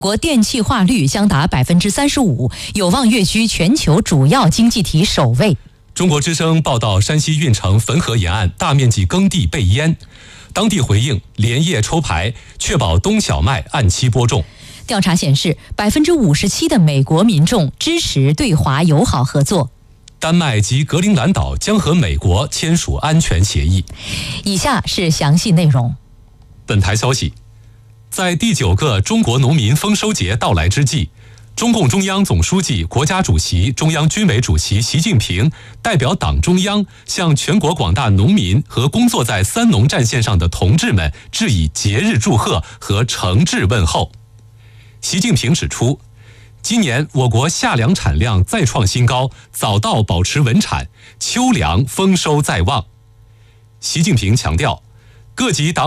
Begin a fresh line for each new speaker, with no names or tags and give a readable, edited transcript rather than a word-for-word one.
国电气化率将达35%，有望跃居全球主要经济体首位。
中国之声报道，山西运城汾河沿岸大面积耕地被淹，当地回应连夜抽排，确保冬小麦按期播种。
调查显示，57%的美国民众支持对华友好合作。
丹麦及格陵兰岛将和美国签署安全协议。
以下是详细内容。
本台消息，在第9个中国农民丰收节到来之际，中共中央总书记、国家主席、中央军委主席习近平代表党中央向全国广大农民和工作在三农战线上的同志们致以节日祝贺和诚挚问候。习近平指出，今年我国夏粮产量再创新高，早稻保持稳产，秋粮丰收在望。习近平强调，各级党